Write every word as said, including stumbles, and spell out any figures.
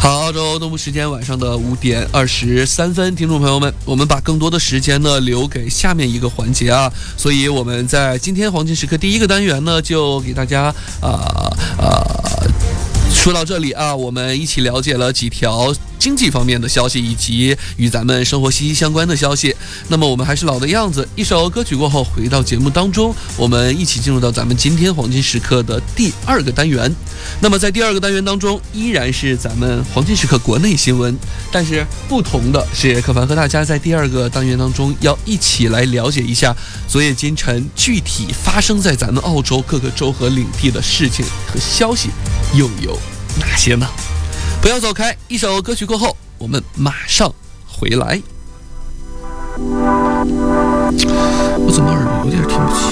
好，澳洲东部时间晚上的五点二十三分，听众朋友们，我们把更多的时间呢留给下面一个环节啊，所以我们在今天黄金时刻第一个单元呢，就给大家啊啊。说到这里啊，我们一起了解了几条经济方面的消息，以及与咱们生活息息相关的消息。那么我们还是老的样子，一首歌曲过后，回到节目当中，我们一起进入到咱们今天黄金时刻的第二个单元。那么在第二个单元当中，依然是咱们黄金时刻国内新闻，但是不同的是，可凡和大家在第二个单元当中要一起来了解一下昨夜今晨具体发生在咱们澳洲各个州和领地的事情和消息又有哪些呢？不要走开，一首歌曲过后，我们马上回来。我怎么耳朵有点听不清？